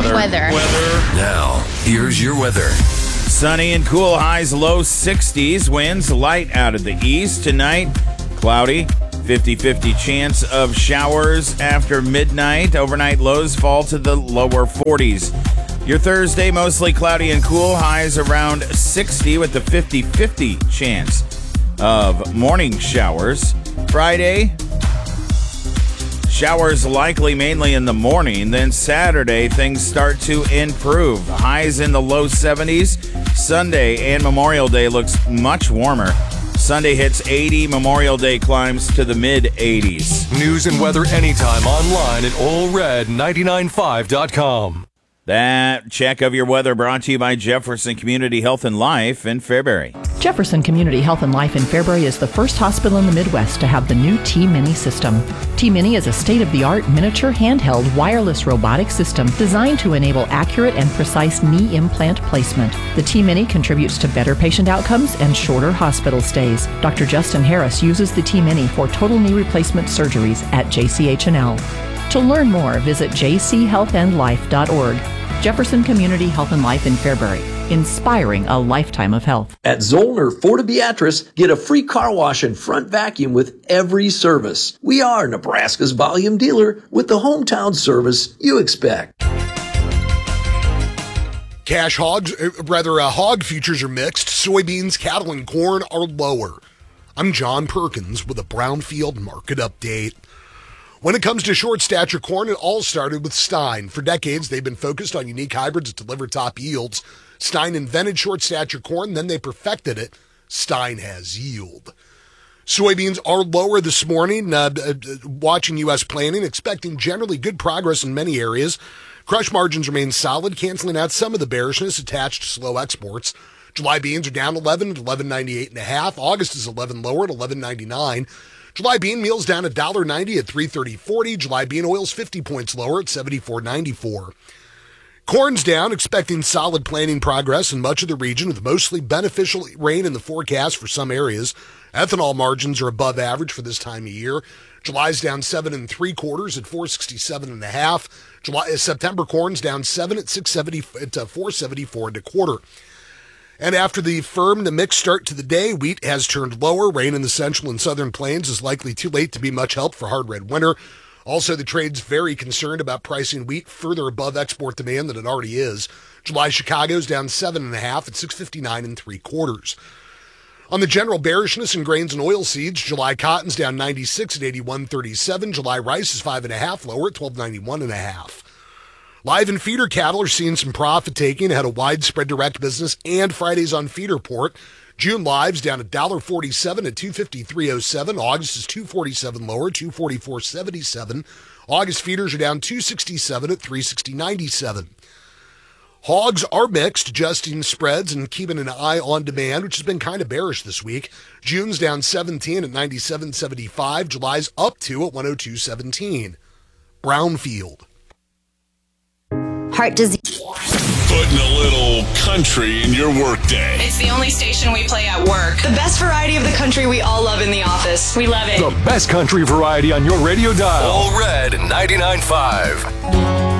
Weather. Now, here's your weather. Sunny and cool, highs low 60s, winds light out of the east. Tonight, cloudy, 50-50 chance of showers after midnight. Overnight lows fall to the lower 40s. Your Thursday, mostly cloudy and cool, highs around 60 with the 50-50 chance of morning showers. Friday, showers likely mainly in the morning. Then Saturday, things start to improve. Highs in the low 70s. Sunday and Memorial Day looks much warmer. Sunday hits 80. Memorial Day climbs to the mid-80s. News and weather anytime online at allred995.com. That check of your weather brought to you by Jefferson Community Health and Life in Fairbury. Jefferson Community Health and Life in Fairbury is the first hospital in the Midwest to have the new T-Mini system. T-Mini is a state-of-the-art miniature handheld wireless robotic system designed to enable accurate and precise knee implant placement. The T-Mini contributes to better patient outcomes and shorter hospital stays. Dr. Justin Harris uses the T-Mini for total knee replacement surgeries at JCH&L. To learn more, visit jchealthandlife.org. Jefferson Community Health and Life in Fairbury, inspiring a lifetime of health. At Zollner Florida Beatrice, get a free car wash and front vacuum with every service. We are Nebraska's volume dealer with the hometown service you expect. Hog futures are mixed. Soybeans, cattle, and corn are lower. I'm John Perkins with a Brownfield market update. When it comes to short stature corn, it all started with Stein. For decades, they've been focused on unique hybrids that deliver top yields. Stein invented short stature corn, then they perfected it. Stein has yield. Soybeans are lower this morning. Watching U.S. planting, expecting generally good progress in many areas. Crush margins remain solid, canceling out some of the bearishness attached to slow exports. July beans are down 11 at 11.98.5. August is 11 lower at 11.99. July bean meal's down $1.90 at $3.30.40. July bean oil's 50 points lower at $74.94. Corn's down, expecting solid planting progress in much of the region with mostly beneficial rain in the forecast for some areas. Ethanol margins are above average for this time of year. July's down 7 3/4 at 467.5. September corn's down 7 at 474.25. And after the mixed start to the day, wheat has turned lower. Rain in the central and southern plains is likely too late to be much help for hard red winter. Also, the trade's very concerned about pricing wheat further above export demand than it already is. July Chicago's down 7.5 at 659 3/4. On the general bearishness in grains and oilseeds, July cotton's down 96 at 81.37. July rice is 5.5 lower at 12.91.5. Live and feeder cattle are seeing some profit taking ahead of widespread direct business and Fridays on feeder port. June live's down $1.47 at 253.07. August is 247 lower, 244.77. August feeders are down 267 at 360.97. Hogs are mixed, adjusting spreads and keeping an eye on demand, which has been kind of bearish this week. June's down 17 at 97.75. July's up 2 at 102.17. Brownfield. Heart disease. Putting a little country in your workday. It's the only station we play at work. The best variety of the country we all love in the office. We love it. The best country variety on your radio dial. All Red 99.5.